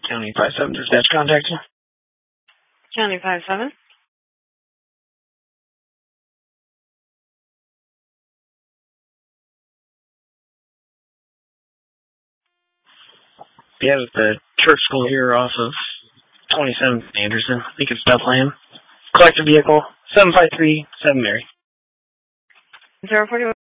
County 5-7, dispatch contact you. County 5-7. Yeah, it's the church school here off of 27th Anderson. I think it's Bethlehem. Collector vehicle, 753 7 Mary. 041.